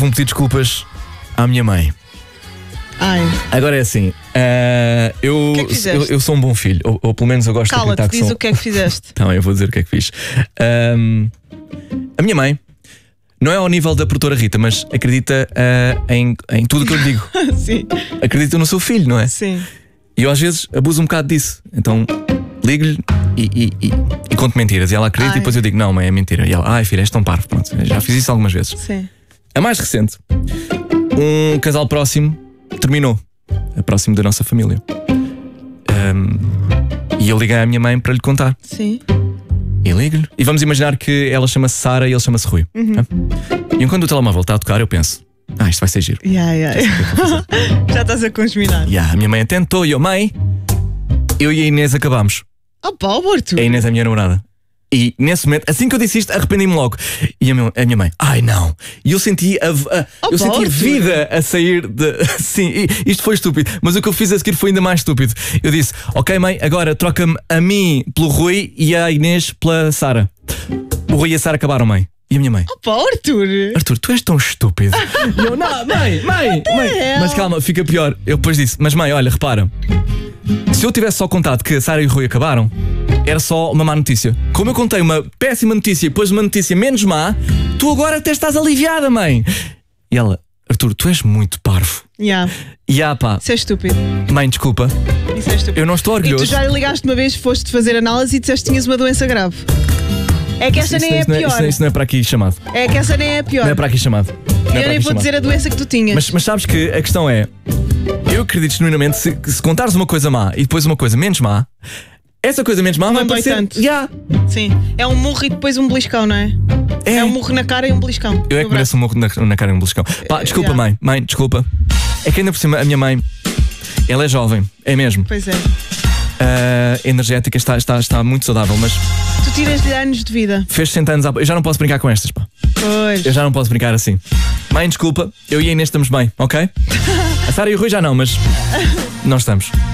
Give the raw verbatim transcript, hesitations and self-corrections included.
vou pedir desculpas à minha mãe. Ai. Agora é assim, uh, eu, que é que eu, eu sou um bom filho, ou, ou pelo menos eu gosto Cala-te, de acreditar que diz sou. o que é que fizeste. Então, eu vou dizer o que é que fiz. Um, a minha mãe não é ao nível da produtora Rita, mas acredita uh, em, em tudo o que eu lhe digo. Sim. Acredita no seu filho, não é? Sim. E eu às vezes abuso um bocado disso. Então ligo-lhe e, e, e, e conto mentiras. E ela acredita. Ai. E depois eu digo, não, mãe, é mentira. E ela, ai filha, és tão parvo. Pronto, já fiz isso algumas vezes. Sim. A mais recente, um casal próximo terminou. Próximo da nossa família. Um, e eu liguei à minha mãe para lhe contar. Sim. E ligo-lhe. E vamos imaginar que ela chama-se Sara e ele chama-se Rui. Uhum. Tá? E enquanto o telemóvel está a tocar, eu penso, ah, isto vai ser giro. Yeah, yeah. Já estás a consminar. E yeah, a minha mãe atentou e eu, mãe, eu e a Inês acabámos. Oh, pá, Arthur. A Inês é a minha namorada. E nesse momento, assim que eu disse isto, arrependi-me logo. E a minha, a minha mãe, ai não. E eu senti a, a, Oh, eu senti a Arthur. vida a sair de. Sim, e isto foi estúpido. Mas o que eu fiz a seguir foi ainda mais estúpido. Eu disse, ok mãe, agora troca-me a mim pelo Rui e a Inês pela Sara. O Rui e a Sara acabaram, mãe. E a minha mãe, Oh, pá, Arthur. Arthur, tu és tão estúpido. E eu, não, mãe, mãe, mãe. hell? Mas calma, fica pior. Eu depois disse, mas mãe, olha, repara. Se eu tivesse só contado que a Sara e o Rui acabaram, era só uma má notícia. Como eu contei uma péssima notícia e depois uma notícia menos má, tu agora até estás aliviada, mãe. E ela, Arthur, tu és muito parvo. Yeah. E ah pá, Isso é estúpido. mãe, desculpa, Isso é estúpido. eu não estou E orgulhoso. tu já lhe ligaste uma vez, foste fazer análise e disseste que tinhas uma doença grave. É que essa Isso- nem é a isso não pior. Isso, não- isso não é para aqui chamado. É que essa nem é a pior. Não é para aqui chamado. Não é Eu para nem aqui vou chamado. dizer a doença que tu tinhas. Mas, mas sabes que a questão é, eu acredito genuinamente se, se contares uma coisa má e depois uma coisa menos má, essa coisa menos má vai dói parecer. tanto. Yeah. Sim. É um murro e depois um beliscão, não é? É. É um murro na cara e um beliscão. Eu é No que mereço um morro na, na cara e um beliscão. Pá, desculpa, yeah. mãe. Mãe, desculpa. É que ainda por cima, a minha mãe, ela é jovem, é mesmo. Pois é. Ah, energética, está, está, está muito saudável, mas Tu tiras-lhe anos de vida. fez sessenta anos. há- Eu já não posso brincar com estas, pá. Pois. Eu já não posso brincar assim. Mãe, desculpa, eu e a Inês estamos bem, ok? A Sara e o Rui já não, mas nós estamos.